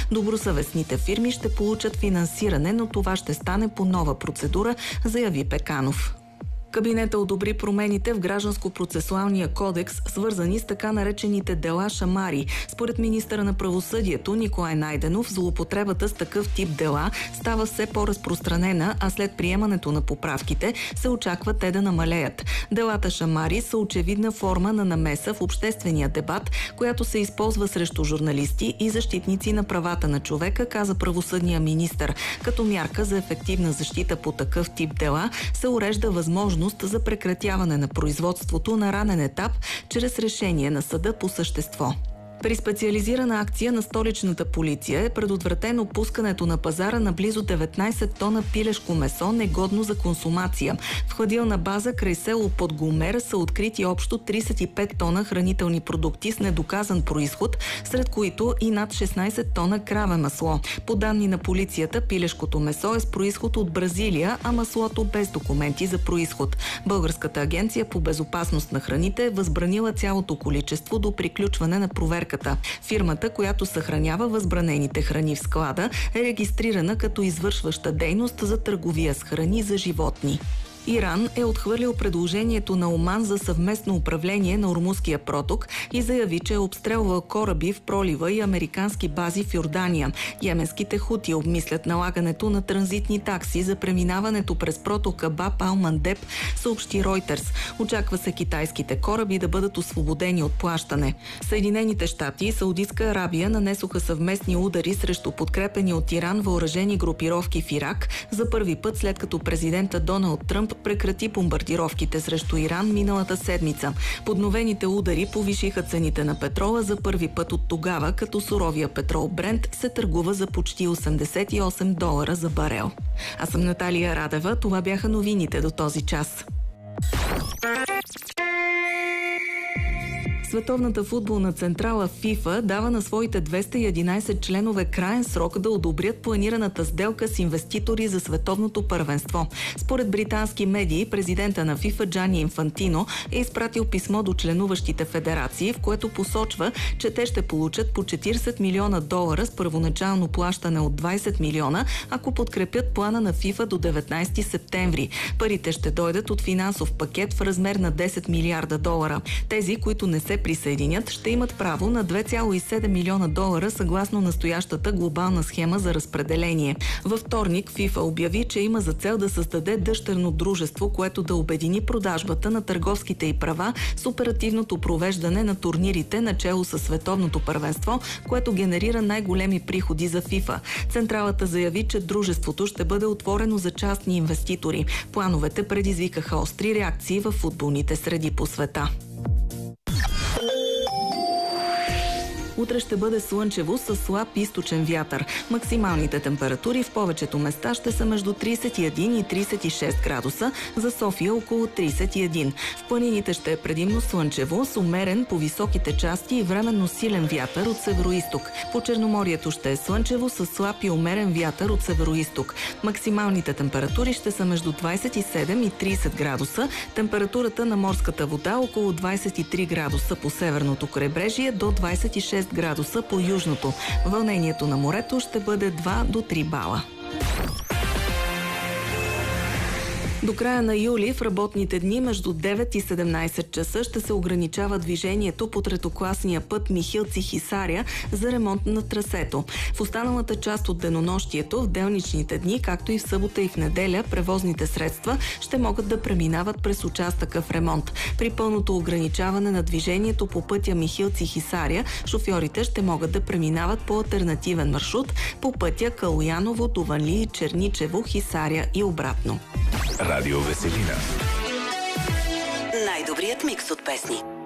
Добросъвестните фирми ще получат финансиране, но това ще стане по нова процедура, заяви Пеканов. Кабинета одобри промените в Гражданско-процесуалния кодекс, свързани с така наречените дела шамари. Според министъра на правосъдието Николай Найденов, злоупотребата с такъв тип дела става все по-разпространена, а след приемането на поправките се очаква те да намалеят. Делата шамари са очевидна форма на намеса в обществения дебат, която се използва срещу журналисти и защитници на правата на човека, каза правосъдния министър. Като мярка за ефективна защита по такъв тип дела се урежда възможност за прекратяване на производството на ранен етап чрез решение на съда по същество. При специализирана акция на столичната полиция е предотвратено пускането на пазара на близо 19 тона пилешко месо, негодно за консумация. В хладилна база край село Подгомер са открити общо 35 тона хранителни продукти с недоказан произход, сред които и над 16 тона краве масло. По данни на полицията, пилешкото месо е с произход от Бразилия, а маслото без документи за произход. Българската агенция по безопасност на храните е възбранила цялото количество до приключване на проверката. Фирмата, която съхранява възбранените храни в склада, е регистрирана като извършваща дейност за търговия с храни за животни. Иран е отхвърлил предложението на Оман за съвместно управление на Ормузския проток и заяви, че е обстрелвал кораби в пролива и американски бази в Йордания. Йеменските хути обмислят налагането на транзитни такси за преминаването през протока Баб ал-Мандеб, съобщи Ройтерс. Очаква се китайските кораби да бъдат освободени от плащане. Съединените щати и Саудитска Арабия нанесоха съвместни удари срещу подкрепени от Иран въоръжени групировки в Ирак за първи път след като президента Доналд Тръмп прекрати бомбардировките срещу Иран миналата седмица. Подновените удари повишиха цените на петрола за първи път от тогава, като суровия петрол Брент се търгува за почти $88 за барел. Аз съм Наталия Радева. Това бяха новините до този час. Световната футболна централа ФИФА дава на своите 211 членове краен срок да одобрят планираната сделка с инвеститори за световното първенство. Според британски медии, президента на ФИФА Джани Инфантино е изпратил писмо до членуващите федерации, в което посочва, че те ще получат по $40 милиона с първоначално плащане от 20 милиона, ако подкрепят плана на ФИФА до 19 септември. Парите ще дойдат от финансов пакет в размер на $10 милиарда. Тези, които не се присъединят, ще имат право на $2,7 милиона съгласно настоящата глобална схема за разпределение. Във вторник ФИФА обяви, че има за цел да създаде дъщерно дружество, което да обедини продажбата на търговските й права с оперативното провеждане на турнирите начело със световното първенство, което генерира най-големи приходи за ФИФА. Централата заяви, че дружеството ще бъде отворено за частни инвеститори. Плановете предизвикаха остри реакции във футболните среди по света. Утре ще бъде слънчево с слаб източен вятър. Максималните температури в повечето места ще са между 31 и 36 градуса, за София около 31. В планините ще е предимно слънчево, с умерен по високите части и временно силен вятър от североизток. По Черноморието ще е слънчево с слаб и умерен вятър от североизток. Максималните температури ще са между 27 и 30 градуса. Температурата на морската вода около 23 градуса по северното крайбрежие до 26 градуса по южното. Вълнението на морето ще бъде 2 до 3 бала. До края на юли в работните дни между 9 и 17 часа ще се ограничава движението по третокласния път Михилци-Хисаря за ремонт на трасето. В останалата част от денонощието, в делничните дни, както и в събота и в неделя, превозните средства ще могат да преминават през участъка в ремонт. При пълното ограничаване на движението по пътя Михилци-Хисаря, шофьорите ще могат да преминават по алтернативен маршрут по пътя Калояново, Дуванли, Черничево, Хисаря и обратно. Радио Веселина. Най-добрият микс от песни.